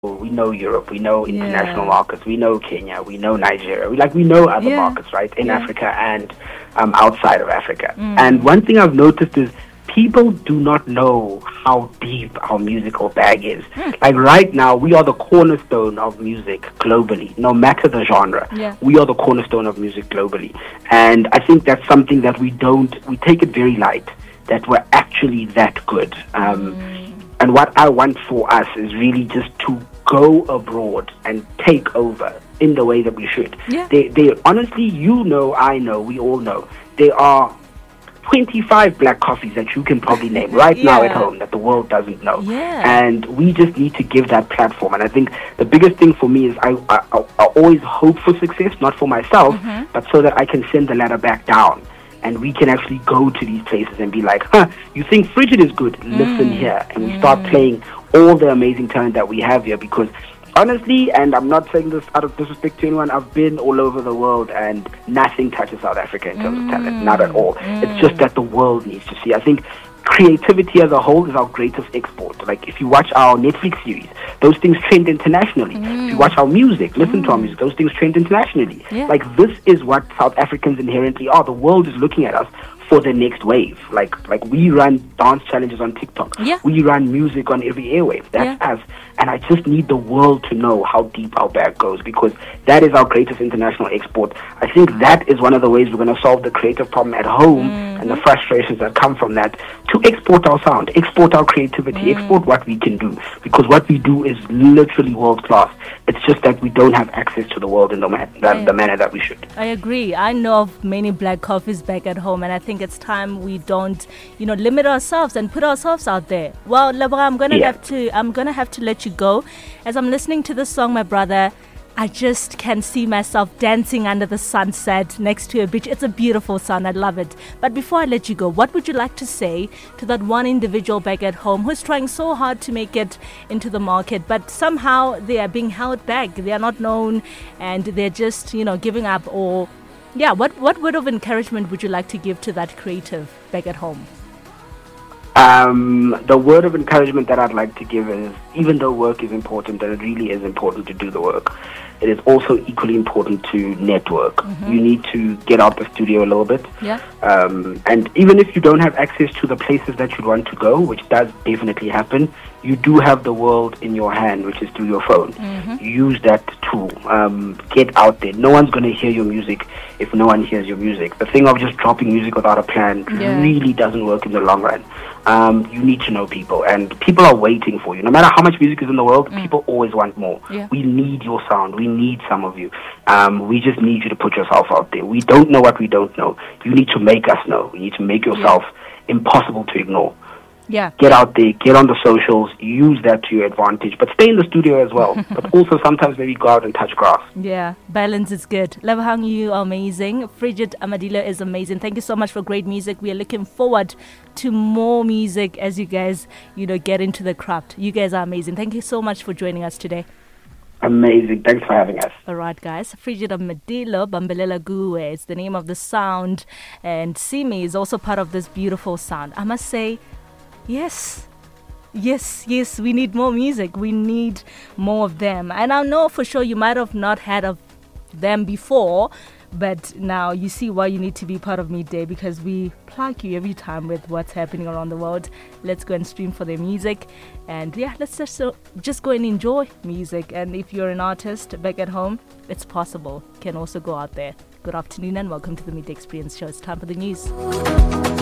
we know Europe, we know international markets, we know Kenya, we know Nigeria, we know other markets, right, in Africa and outside of Africa. And one thing I've noticed is people do not know how deep our musical bag is. Like right now, we are the cornerstone of music globally, no matter the genre. We are the cornerstone of music globally. And I think that's something that we take it very light, that we're actually that good. And what I want for us is really just to go abroad and take over in the way that we should. They honestly, I know, we all know, there are 25 black coffees that you can probably name right now at home that the world doesn't know. And we just need to give that platform. And I think the biggest thing for me is I always hope for success, not for myself, but so that I can send the ladder back down. And we can actually go to these places and be like, you think Frigid is good? Listen here. And we start playing all the amazing talent that we have here. Because honestly, and I'm not saying this out of disrespect to anyone, I've been all over the world and nothing touches South Africa in terms of talent. Not at all. It's just that the world needs to see. I think creativity as a whole is our greatest export. Like if you watch our Netflix series, those things trend internationally. If you watch our music, listen to our music, those things trend internationally. Like this is what South Africans inherently are. The world is looking at us for the next wave. Like we run dance challenges on TikTok. We run music on every airwave. That's us. And I just need the world to know how deep our bag goes, because that is our greatest international export. I think that is one of the ways we're going to solve the creative problem at home and the frustrations that come from that, to export our sound, export our creativity, export what we can do, because what we do is literally world class. It's just that we don't have access to the world in the manner that we should. I agree. I know of many black coffees back at home, and I think it's time we don't, limit ourselves and put ourselves out there. Well, Leboga, I'm gonna have to let you go. As I'm listening to this song, my brother, I just can see myself dancing under the sunset next to a beach. It's a beautiful sound. I love it. But before I let you go, what would you like to say to that one individual back at home who's trying so hard to make it into the market, but somehow they are being held back? They are not known and they're just, giving up. Or, what word of encouragement would you like to give to that creative back at home? The word of encouragement that I'd like to give is, even though work is important, and it really is important to do the work, it is also equally important to network. You need to get out the studio a little bit. And even if you don't have access to the places that you'd want to go, which does definitely happen, you do have the world in your hand, which is through your phone. Use that tool. Get out there. No one's going to hear your music if no one hears your music. The thing of just dropping music without a plan really doesn't work in the long run. You need to know people, and people are waiting for you. No matter how much music is in the world, people always want more. We need your sound. We need some of you. We just need you to put yourself out there. We don't know what we don't know. You need to make us know. You need to make yourself impossible to ignore. Get out there, get on the socials, use that to your advantage, but stay in the studio as well. But also sometimes maybe go out and touch grass. Balance is good. Lebogang, you are amazing. Frigid Amadilo is amazing. Thank you so much for great music. We are looking forward to more music as you guys, get into the craft. You guys are amazing. Thank you so much for joining us today. Amazing. Thanks for having us. All right, guys. Frigid Amadilo, Bambelela Guwe is the name of the sound, and Simi is also part of this beautiful sound. I must say, Yes, we need more music. We need more of them. And I know for sure you might have not heard of them before, but now you see why you need to be part of Midday, because we plug you every time with what's happening around the world. Let's go and stream for their music. And let's just go and enjoy music. And if you're an artist back at home, it's possible. You can also go out there. Good afternoon and welcome to the Midday Experience Show. It's time for the news.